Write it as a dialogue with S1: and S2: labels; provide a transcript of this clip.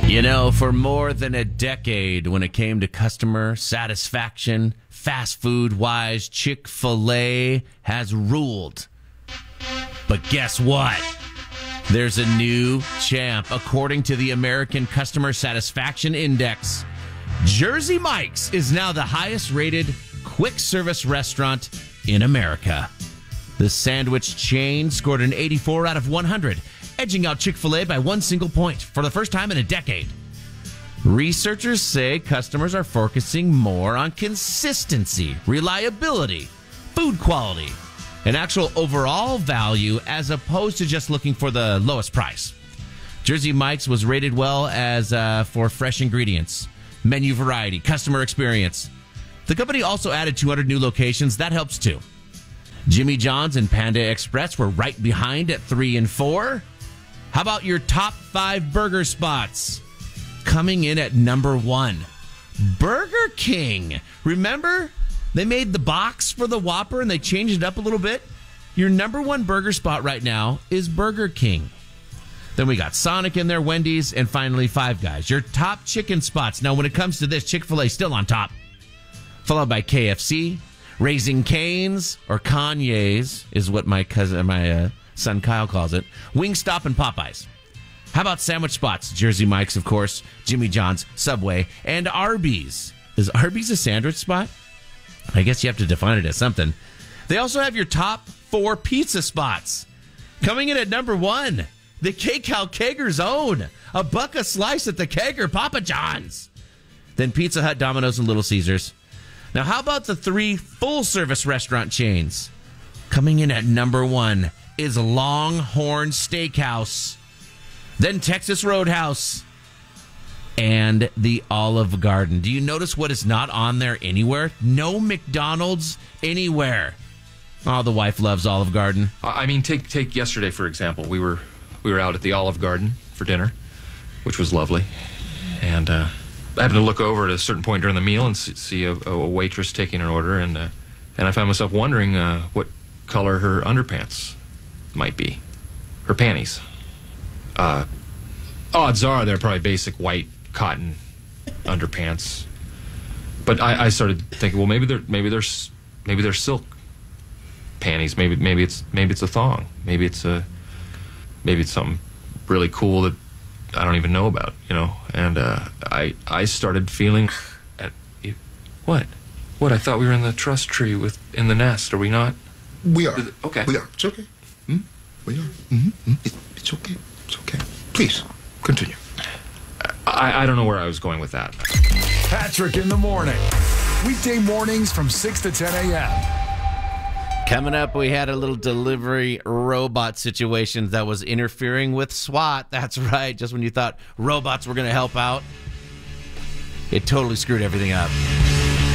S1: You know, for more than a decade, when it came to customer satisfaction, fast food-wise, Chick-fil-A has ruled. But guess what? There's a new champ. According to the American Customer Satisfaction Index, Jersey Mike's is now the highest-rated quick-service restaurant in America. The sandwich chain scored an 84 out of 100, edging out Chick-fil-A by one single point for the first time in a decade. Researchers say customers are focusing more on consistency, reliability, food quality, and actual overall value as opposed to just looking for the lowest price. Jersey Mike's was rated well as for fresh ingredients, menu variety, customer experience. The company also added 200 new locations. That helps too. Jimmy John's and Panda Express were right behind at 3 and 4. How about your top 5 burger spots? Coming in at number 1, Burger King. Remember, they made the box for the Whopper and they changed it up a little bit. Your number 1 burger spot right now is Burger King. Then we got Sonic in there, Wendy's, and finally Five Guys. Your top chicken spots. Now, when it comes to this, Chick-fil-A still on top, followed by KFC, Raising Cane's, or Kanye's is what my son Kyle calls it, Wingstop, and Popeyes. How about sandwich spots? Jersey Mike's, of course, Jimmy John's, Subway, and Arby's. Is Arby's a sandwich spot? I guess you have to define it as something. They also have your top 4 pizza spots. Coming in at number 1, the K-Cal Keger's own. A buck a slice at the Keger, Papa John's. Then Pizza Hut, Domino's, and Little Caesars. Now, how about the 3 full-service restaurant chains? Coming in at number 1 is Longhorn Steakhouse, then Texas Roadhouse, and the Olive Garden. Do you notice what is not on there anywhere? No McDonald's anywhere. Oh, the wife loves Olive Garden.
S2: I mean, take yesterday, for example. We were out at the Olive Garden for dinner, which was lovely. And I happened to look over at a certain point during the meal and see a waitress taking an order, and I found myself wondering what color her underpants might be. Her panties. Odds are they're probably basic white cotton underpants. But I started thinking, well, maybe they're silk panties. Maybe it's a thong. Maybe it's something really cool that I don't even know about, you know. And I started feeling what? I thought we were in the trust tree in the nest. Are we not?
S3: We are.
S2: Okay.
S3: We are. It's okay. We are. Mm-hmm. It's okay. It's okay. Please, continue.
S2: I don't know where I was going with that.
S4: Patrick in the morning. Weekday mornings from 6 to 10 a.m.
S1: Coming up, we had a little delivery robot situation that was interfering with SWAT. That's right. Just when you thought robots were going to help out, it totally screwed everything up.